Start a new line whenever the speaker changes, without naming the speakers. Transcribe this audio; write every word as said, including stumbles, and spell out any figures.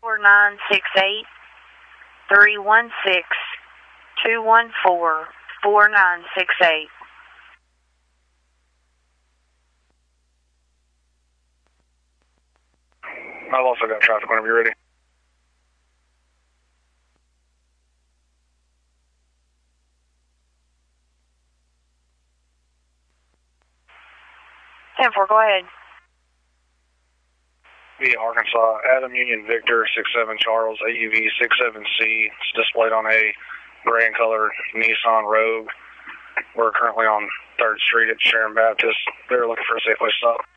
four nine six eight, three one six, two one four, four nine six eight.
I've also got traffic whenever you're ready.
ten four, go ahead.
Via Arkansas, Adam Union Victor, six seven Charles, A U V six seven C. It's displayed on a gray and colored Nissan Rogue. We're currently on third Street at Sharon Baptist. They're looking for a Safeway stop.